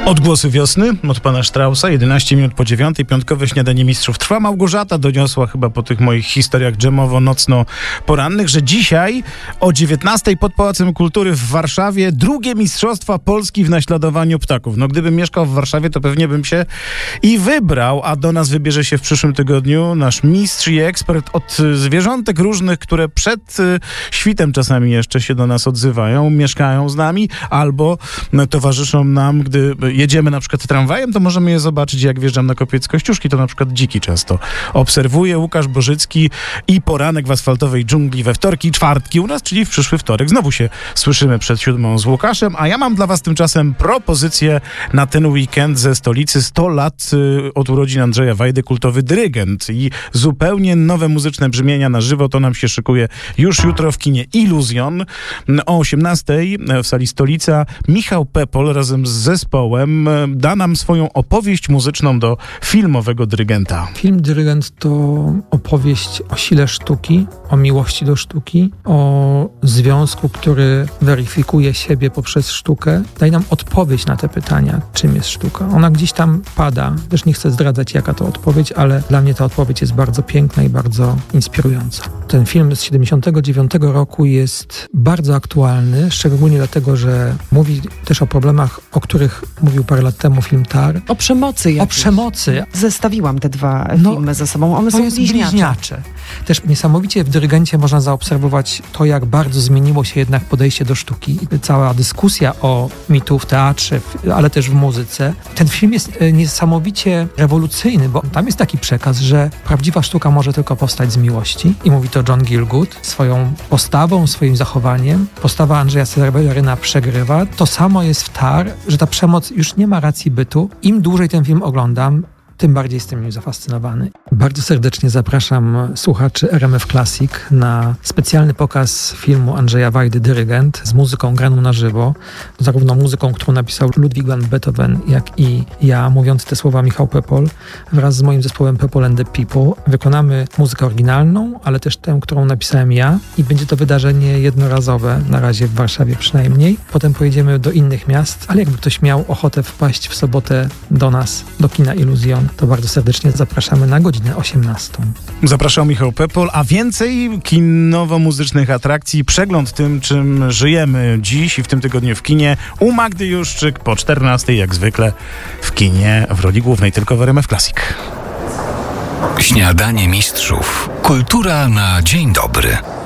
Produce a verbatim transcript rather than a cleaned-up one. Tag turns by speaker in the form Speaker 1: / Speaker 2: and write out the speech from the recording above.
Speaker 1: Odgłosy wiosny od pana Straussa, jedenaście minut po dziewiątej, piątkowe śniadanie mistrzów trwa. Małgorzata doniosła chyba po tych moich historiach dżemowo-nocno-porannych, że dzisiaj o dziewiętnastej pod Pałacem Kultury w Warszawie drugie Mistrzostwa Polski w naśladowaniu ptaków. No gdybym mieszkał w Warszawie, to pewnie bym się i wybrał, a do nas wybierze się w przyszłym tygodniu nasz mistrz i ekspert od zwierzątek różnych, które przed y, świtem czasami jeszcze się do nas odzywają, mieszkają z nami albo no, towarzyszą nam, gdy jedziemy na przykład tramwajem, to możemy je zobaczyć, jak wjeżdżam na Kopiec Kościuszki, to na przykład dziki często obserwuję. Łukasz Bożycki i poranek w asfaltowej dżungli we wtorki i czwartki u nas, czyli w przyszły wtorek. Znowu się słyszymy przed siódmą z Łukaszem, a ja mam dla was tymczasem propozycję na ten weekend ze stolicy. sto lat y, od urodzin Andrzeja Wajdy, kultowy dyrygent i zupełnie nowe muzyczne brzmienia na żywo. To nam się szykuje już jutro w kinie Iluzjon. O osiemnastej w sali Stolica Michał Pepol razem z zespołem da nam swoją opowieść muzyczną do filmowego dyrygenta.
Speaker 2: Film Dyrygent to opowieść o sile sztuki, o miłości do sztuki, o związku, który weryfikuje siebie poprzez sztukę. Daje nam odpowiedź na te pytania, czym jest sztuka. Ona gdzieś tam pada. Też nie chcę zdradzać, jaka to odpowiedź, ale dla mnie ta odpowiedź jest bardzo piękna i bardzo inspirująca. Ten film z siedemdziesiątego dziewiątego roku jest bardzo aktualny, szczególnie dlatego, że mówi też o problemach, o których mówił parę lat temu film Tar.
Speaker 3: O przemocy jakiejś.
Speaker 2: O przemocy.
Speaker 3: Zestawiłam te dwa
Speaker 2: no,
Speaker 3: filmy ze sobą. One
Speaker 2: to
Speaker 3: są
Speaker 2: jest
Speaker 3: bliźniacze.
Speaker 2: bliźniacze. Też niesamowicie w Dyrygencie można zaobserwować to, jak bardzo zmieniło się jednak podejście do sztuki. Cała dyskusja o mitu w teatrze, ale też w muzyce. Ten film jest niesamowicie rewolucyjny, bo tam jest taki przekaz, że prawdziwa sztuka może tylko powstać z miłości. I mówi to John Gielgud swoją postawą, swoim zachowaniem. Postawa Andrzeja Seweryna przegrywa. To samo jest w Tar, że ta przemoc już nie ma racji bytu. Im dłużej ten film oglądam, tym bardziej jestem nim zafascynowany. Bardzo serdecznie zapraszam słuchaczy R M F Classic na specjalny pokaz filmu Andrzeja Wajdy Dyrygent z muzyką graną na żywo, zarówno muzyką, którą napisał Ludwig van Beethoven, jak i ja, mówiąc te słowa Michał Pepol, wraz z moim zespołem Pepol and the People. Wykonamy muzykę oryginalną, ale też tę, którą napisałem ja i będzie to wydarzenie jednorazowe, na razie w Warszawie przynajmniej. Potem pojedziemy do innych miast, ale jakby ktoś miał ochotę wpaść w sobotę do nas, do kina Iluzjon, to bardzo serdecznie zapraszamy na godzinę osiemnastą.
Speaker 1: Zapraszał Michał Pepol, a więcej kinowo-muzycznych atrakcji, przegląd tym, czym żyjemy dziś i w tym tygodniu w kinie u Magdy Juszczyk po czternastej, jak zwykle w kinie w roli głównej, tylko w R M F Classic.
Speaker 4: Śniadanie mistrzów. Kultura na dzień dobry.